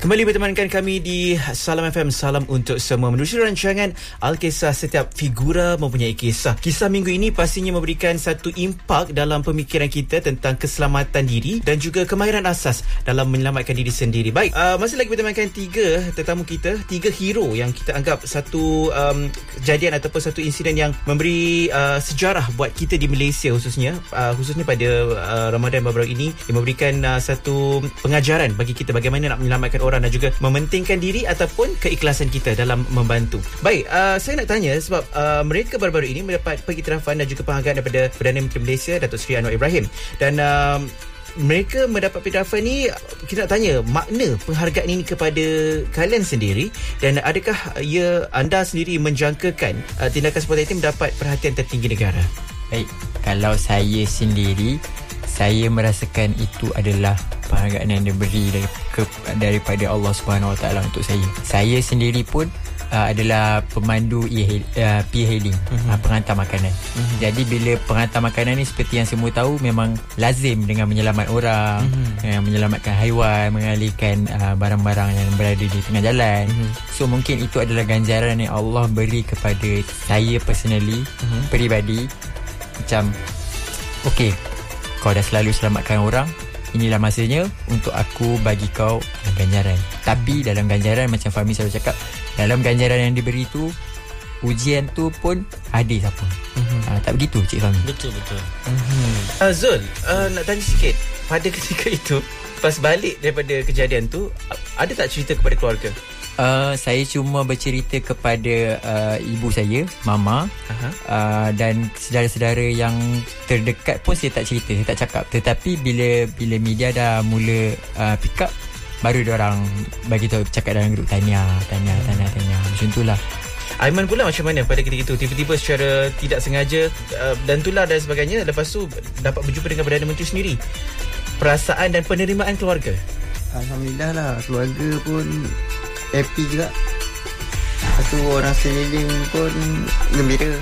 Kembali bertemankan kami di Salam FM, salam untuk semua. Menerusi rancangan Alkisah, setiap figura mempunyai kisah. Kisah minggu ini pastinya memberikan satu impak dalam pemikiran kita tentang keselamatan diri dan juga kemahiran asas dalam menyelamatkan diri sendiri. Baik, masih lagi bertemankan tiga tetamu kita, tiga hero yang kita anggap satu kejadian ataupun satu insiden yang memberi sejarah buat kita di Malaysia khususnya pada Ramadan baru-baru ini, yang memberikan satu pengajaran bagi kita bagaimana nak menyelamatkan orang dan juga mementingkan diri ataupun keikhlasan kita dalam membantu. Baik, saya nak tanya sebab mereka baru-baru ini mendapat pengiktirafan dan juga penghargaan daripada Perdana Menteri Malaysia Datuk Seri Anwar Ibrahim, dan mereka mendapat pengiktirafan ni. Kita nak tanya makna penghargaan ini kepada kalian sendiri, dan adakah anda sendiri menjangkakan tindakan seperti ini mendapat perhatian tertinggi negara? Baik, kalau saya sendiri, saya merasakan itu adalah penghargaan yang diberi daripada Allah Subhanahu Wa Taala untuk saya. Saya sendiri pun adalah pemandu e-hailing, pengantar makanan. Jadi bila pengantar makanan ni, seperti yang semua tahu, memang lazim dengan menyelamat orang, menyelamatkan haiwan, mengalihkan barang-barang yang berada di tengah jalan. So mungkin itu adalah ganjaran yang Allah beri kepada saya personally, peribadi. Macam, okey, kau dah selalu selamatkan orang, inilah masanya untuk aku bagi kau ganjaran. Tapi dalam ganjaran, macam Fahmi selalu cakap, dalam ganjaran yang diberi tu, ujian tu pun ada siapa. Tak begitu Cik Fahmi? Betul. Zul, nak tanya sikit, pada ketika itu, pas balik daripada kejadian tu, ada tak cerita kepada keluarga? Saya cuma bercerita kepada ibu saya, mama, dan saudara-saudara yang terdekat pun saya tak cerita, saya tak cakap. Tetapi bila media dah mula pick up, baru diorang bagi tahu, cakap dalam grup, tanya macam itulah. Aiman pula macam mana pada ketika itu? Tiba-tiba secara tidak sengaja dan tular dan sebagainya, lepas tu dapat berjumpa dengan Perdana Menteri sendiri. Perasaan dan penerimaan keluarga? Alhamdulillah lah, keluarga pun happy juga. Satu orang sekeliling pun gembira.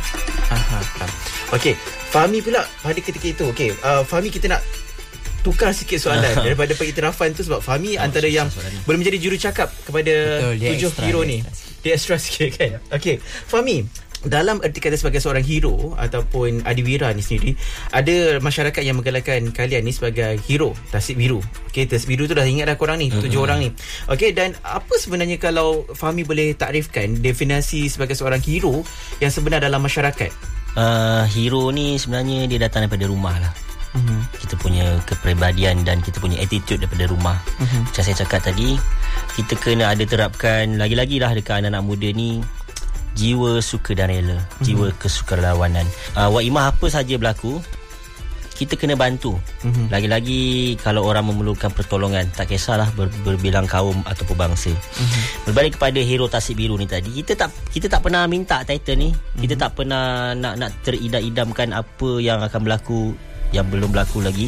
Okey, Fahmi pula pada ketika itu. Okey, Fahmi, kita nak tukar sikit soalan daripada pengiktirafan tu, sebab Fahmi antara yang boleh menjadi jurucakap kepada tujuh hero ni. Dia extra sikit kan. Okey, Fahmi, dalam erti kata sebagai seorang hero ataupun adiwira ni sendiri, ada masyarakat yang menggalakkan kalian ni sebagai hero Tasik Biru. Okey, Tasik Biru tu dah ingat dah korang ni, 7 orang ni. Okey, dan apa sebenarnya kalau Fahmi boleh takrifkan definisi sebagai seorang hero yang sebenar dalam masyarakat? Hero ni sebenarnya dia datang daripada rumah lah. Kita punya kepribadian dan kita punya attitude daripada rumah. Macam saya cakap tadi, kita kena ada terapkan lagi-lagi lah dekat anak-anak muda ni, jiwa suka dan rela, jiwa kesukarelawanan. Waimah apa saja berlaku, kita kena bantu. Lagi-lagi kalau orang memerlukan pertolongan, tak kisahlah berbilang kaum ataupun bangsa. Berbalik kepada hero Tasik Biru ni tadi, kita tak pernah minta title ni. Kita tak pernah nak teridam-idamkan apa yang akan berlaku, yang belum berlaku lagi.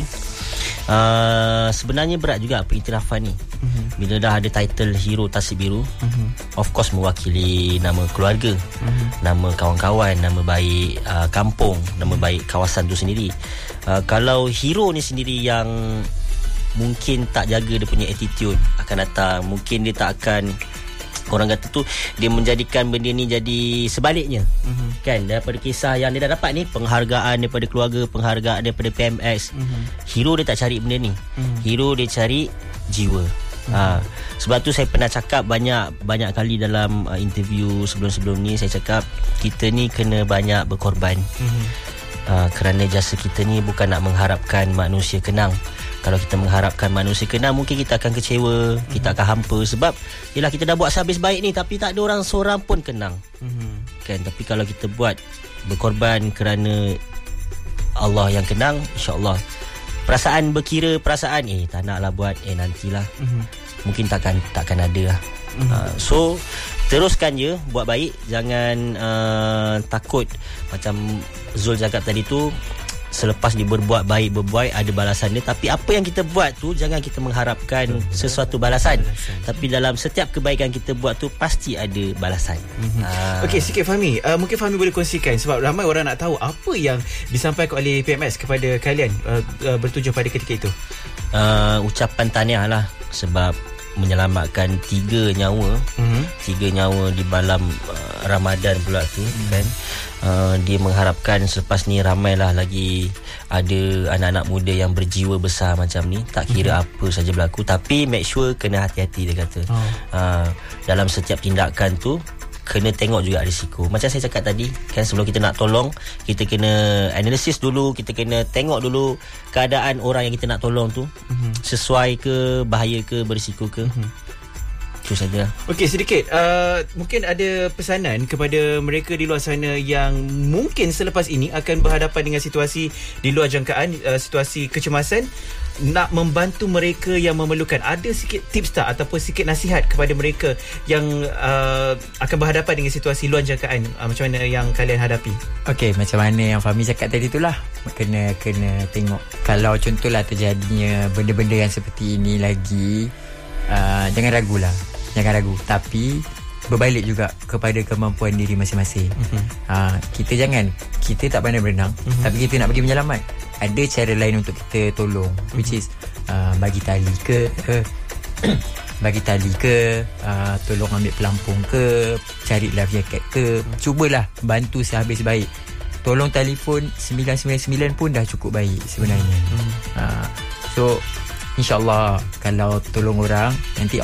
Sebenarnya berat juga pengiktirafan ni. Bila dah ada title hero Tasik Biru, of course mewakili nama keluarga, nama kawan-kawan, nama baik kampung, nama baik kawasan tu sendiri. Kalau hero ni sendiri yang mungkin tak jaga dia punya attitude, akan datang, mungkin dia tak akan, orang kata tu, dia menjadikan benda ni jadi sebaliknya. Kan, daripada kisah yang dia dah dapat ni, penghargaan daripada keluarga, penghargaan daripada PMX, hero dia tak cari benda ni. Hero dia cari jiwa. Sebab tu saya pernah cakap banyak kali dalam interview sebelum-sebelum ni, saya cakap kita ni kena banyak berkorban. Kerana jasa kita ni bukan nak mengharapkan manusia kenang. Kalau kita mengharapkan manusia kenang, mungkin kita akan kecewa, kita akan hampa. Sebab yelah, kita dah buat sehabis baik ni, tapi tak ada orang seorang pun kenang. Kan? Tapi kalau kita buat berkorban kerana Allah yang kenang, insyaAllah perasaan berkira, perasaan tak naklah buat, nantilah, mungkin takkan ada lah. So teruskan je buat baik. Jangan takut. Macam Zul cakap tadi tu, selepas dia berbuat baik, ada balasan dia. Tapi apa yang kita buat tu, jangan kita mengharapkan sesuatu balasan. Tapi dalam setiap kebaikan kita buat tu, pasti ada balasan. Okey, sikit Fahmi, mungkin Fahmi boleh kongsikan, sebab ramai orang nak tahu apa yang disampaikan oleh PMX kepada kalian bertujuh pada ketika itu. Ucapan tahniah lah. Sebab menyelamatkan 3 nyawa. 3 nyawa di malam Ramadan pula tu kan. Dia mengharapkan selepas ni ramailah lagi ada anak-anak muda yang berjiwa besar macam ni, tak kira apa saja berlaku, tapi make sure kena hati-hati, dia kata. Dalam setiap tindakan tu kena tengok juga risiko. Macam saya cakap tadi kan, sebelum kita nak tolong, kita kena analisis dulu, kita kena tengok dulu keadaan orang yang kita nak tolong tu sesuai ke, bahaya ke, berisiko ke. Itu saja. Okey, sedikit mungkin ada pesanan kepada mereka di luar sana yang mungkin selepas ini akan berhadapan dengan situasi di luar jangkaan, situasi kecemasan, nak membantu mereka yang memerlukan. Ada sikit tips tak ataupun sikit nasihat kepada mereka yang akan berhadapan dengan situasi luar jangkaan, macam mana yang kalian hadapi? Okey, macam mana yang Fahmi cakap tadi itulah, kena tengok. Kalau contohlah terjadinya benda-benda yang seperti ini lagi, jangan ragu, tapi berbalik juga kepada kemampuan diri masing-masing. Kita tak pandai berenang, tapi kita nak pergi menyelamat, ada cara lain untuk kita tolong, which is bagi tali ke, tolong ambil pelampung ke, cari life jacket ke, cubalah bantu sehabis baik. Tolong telefon 999 pun dah cukup baik sebenarnya. So InsyaAllah kalau tolong orang, nanti